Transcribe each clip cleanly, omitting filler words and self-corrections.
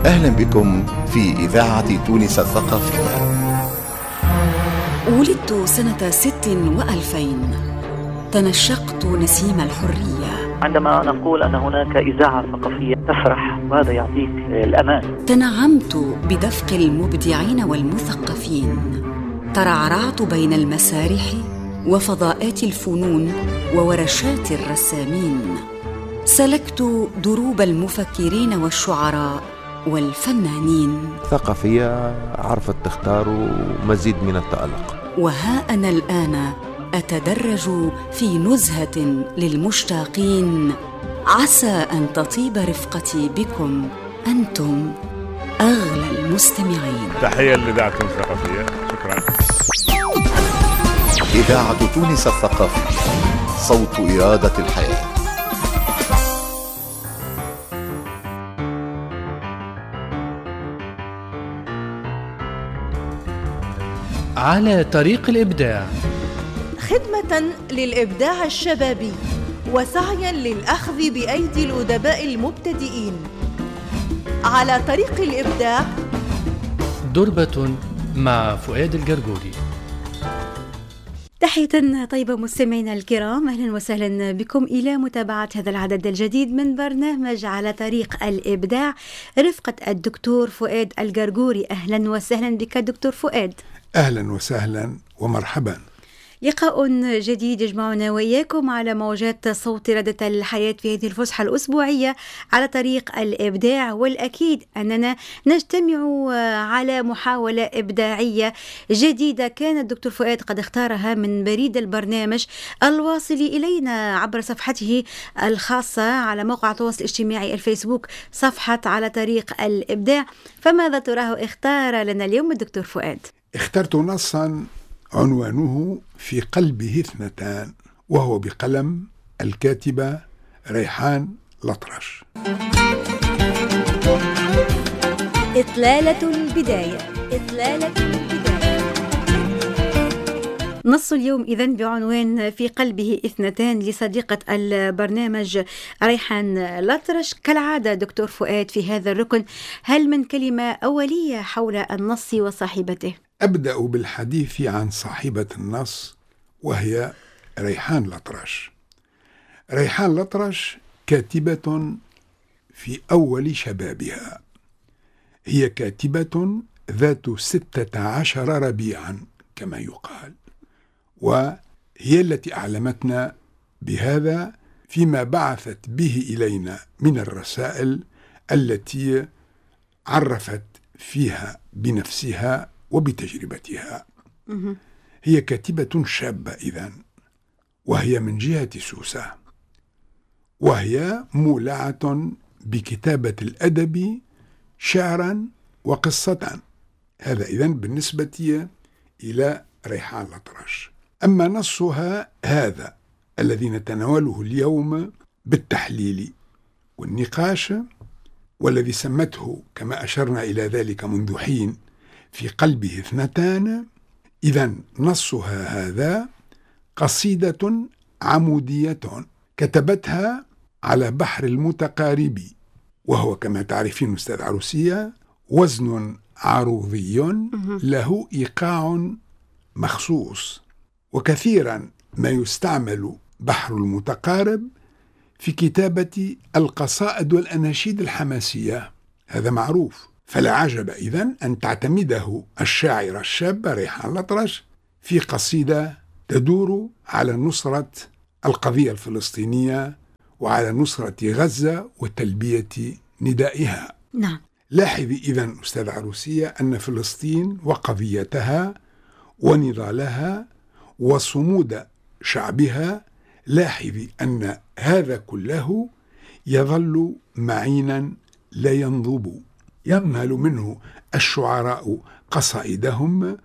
أهلا بكم في إذاعة تونس الثقافية. ولدت سنة 26 تنشقت نسيم الحرية. عندما نقول أن هناك إذاعة ثقافية تفرح، وهذا يعطيك الأمان. تنعمت بدفق المبدعين والمثقفين، ترعرعت بين المسارح وفضاءات الفنون وورشات الرسامين، سلكت دروب المفكرين والشعراء والفنانين. ثقافية عرفت تختار مزيد من التألق. وها أنا الآن أتدرج في نزهة للمشتاقين، عسى أن تطيب رفقتي بكم أنتم أغلى المستمعين. تحية لإذاعة تونس الثقافية، شكرا. إذاعة تونس الثقافية، صوت إرادة الحياة. على طريق الإبداع، خدمة للإبداع الشبابي وسعيا للأخذ بأيدي الأدباء المبتدئين. على طريق الإبداع، دربة مع فؤاد الجرجوري. تحية طيبة مستمعينا الكرام، أهلا وسهلا بكم إلى متابعة هذا العدد الجديد من برنامج على طريق الإبداع، رفقة الدكتور فؤاد الجرجوري. أهلا وسهلا بك دكتور فؤاد. أهلا وسهلا ومرحبا. لقاء جديد يجمعنا وإياكم على موجات صوت إرادة الحياة في هذه الفسحة الأسبوعية على طريق الإبداع، والأكيد أننا نجتمع على محاولة إبداعية جديدة كان الدكتور فؤاد قد اختارها من بريد البرنامج الواصل إلينا عبر صفحته الخاصة على موقع التواصل الاجتماعي الفيسبوك، صفحة على طريق الإبداع. فماذا تراه اختار لنا اليوم الدكتور فؤاد؟ اخترت نصا عنوانه في قلبه اثنتان، وهو بقلم الكاتبة ريحان الأطرش. إطلالة البداية. نص اليوم إذن بعنوان في قلبه اثنتان لصديقة البرنامج ريحان الأطرش. كالعادة دكتور فؤاد في هذا الركن، هل من كلمة أولية حول النص وصاحبته؟ أبدأ بالحديث عن صاحبة النص، وهي ريحان الأطرش. ريحان الأطرش كاتبة في أول شبابها، هي كاتبة ذات 16 ربيعا كما يقال، وهي التي أعلمتنا بهذا فيما بعثت به إلينا من الرسائل التي عرفت فيها بنفسها وبتجربتها. هي كاتبة شابة إذن، وهي من جهة سوسة، وهي مولعة بكتابة الأدب شعرا وقصة. هذا إذن بالنسبة إلى ريحان الأطرش. أما نصها هذا الذي نتناوله اليوم بالتحليل والنقاش، والذي سمته كما أشرنا إلى ذلك منذ حين في قلبه اثنتان، إذن نصها هذا قصيدة عمودية كتبتها على بحر المتقارب، وهو كما تعرفين أستاذ عروسية وزن عروضي له إيقاع مخصوص، وكثيرا ما يستعمل بحر المتقارب في كتابة القصائد والأناشيد الحماسية، هذا معروف. فلا عجب إذن أن تعتمده الشاعرة الشابة ريحان الأطرش في قصيدة تدور على نصرة القضية الفلسطينية وعلى نصرة غزة وتلبية ندائها. نعم. لاحظي إذن أستاذ عروسية أن فلسطين وقضيتها ونضالها وصمود شعبها، لاحظي أن هذا كله يظل معينا لا ينضب، ينهل منه الشعراء قصائدهم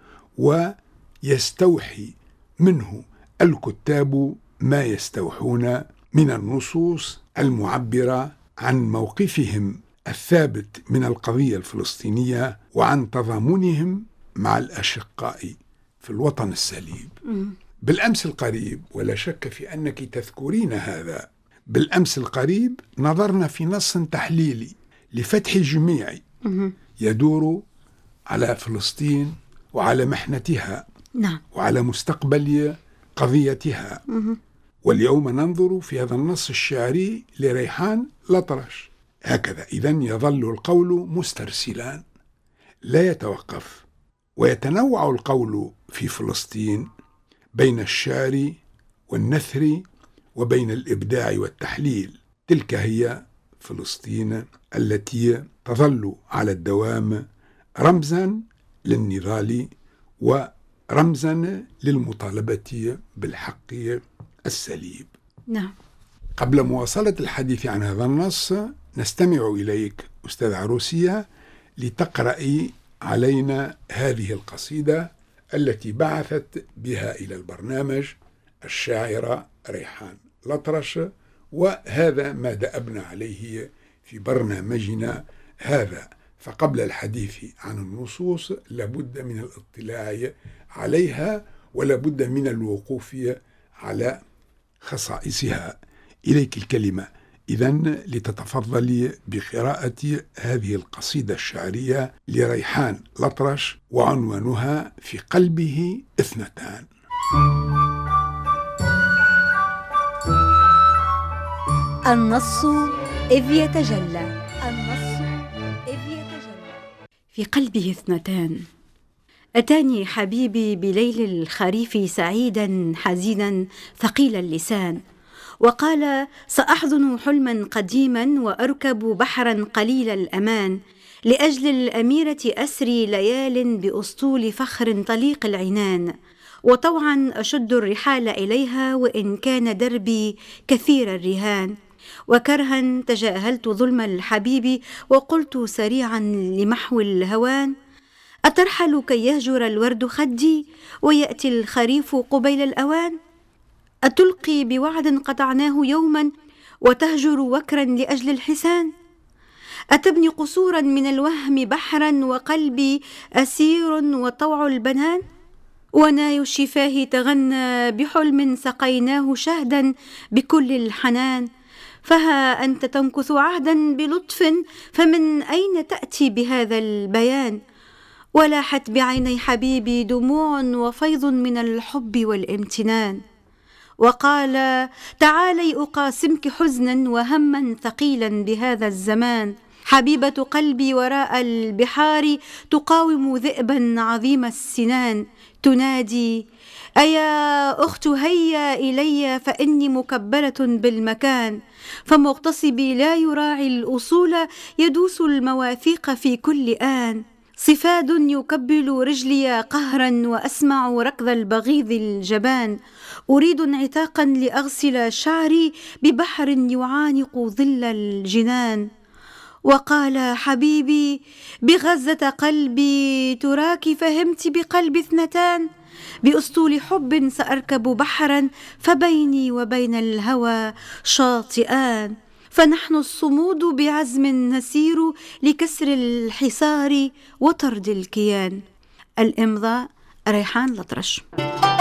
ويستوحي منه الكتاب ما يستوحون من النصوص المعبرة عن موقفهم الثابت من القضية الفلسطينية وعن تضامنهم مع الأشقاء في الوطن السليم. بالأمس القريب، ولا شك في أنك تذكرين هذا، بالأمس القريب نظرنا في نص تحليلي لفتحي جميعي يدور على فلسطين وعلى محنتها وعلى مستقبل قضيتها. واليوم ننظر في هذا النص الشعري لريحان الأطرش هكذا. إذن يظل القول مسترسلا لا يتوقف، ويتنوع القول في فلسطين بين الشعر والنثر وبين الإبداع والتحليل. تلك هي فلسطين التي تظل على الدوام رمزا للنضال ورمزا للمطالبة بالحق السليب. قبل مواصلة الحديث عن هذا النص نستمع إليك أستاذ عروسية لتقرأي علينا هذه القصيدة التي بعثت بها إلى البرنامج الشاعرة ريحان الأطرش، وهذا ما دأبنا عليه في برنامجنا هذا. فقبل الحديث عن النصوص لابد من الاطلاع عليها ولابد من الوقوف على خصائصها. إليك الكلمة إذن لتتفضلي بقراءة هذه القصيدة الشعرية لريحان الأطرش، وعنوانها في قلبه اثنتان. النص إذ يتجلى. في قلبه اثنتان. أتاني حبيبي بليل الخريف سعيدا حزينا ثقيل اللسان، وقال سأحضن حلما قديما وأركب بحرا قليل الأمان، لأجل الأميرة أسري ليال بأسطول فخر طليق العنان، وطوعا أشد الرحال إليها وإن كان دربي كثير الرهان، وكرها تجاهلت ظلم الحبيب وقلت سريعا لمحو الهوان، أترحل كي يهجر الورد خدي ويأتي الخريف قبيل الأوان، أتلقي بوعد قطعناه يوما وتهجر وكرا لأجل الحسان، أتبني قصورا من الوهم بحرا وقلبي أسير وطوع البنان، وناي الشفاه تغنى بحلم سقيناه شهدا بكل الحنان، فها أنت تمكث عهدا بلطف فمن أين تأتي بهذا البيان، ولاحت بعيني حبيبي دموع وفيض من الحب والامتنان، وقال تعالي أقاسمك حزنا وهما ثقيلا بهذا الزمان، حبيبة قلبي وراء البحار تقاوم ذئبا عظيم السنان، تنادي أيا أخت هيا إلي فإني مكبلة بالمكان، فمغتصبي لا يراعي الأصول يدوس المواثيق في كل آن، صفاد يكبل رجلي قهرا وأسمع ركض البغيض الجبان، أريد انعتاقا لأغسل شعري ببحر يعانق ظل الجنان، وقال حبيبي بغزة قلبي تراك فهمت بقلب اثنتان، بأسطول حب سأركب بحرا فبيني وبين الهوى شاطئان، فنحن الصمود بعزم نسير لكسر الحصار وطرد الكيان. الإمضاء ريحان الأطرش.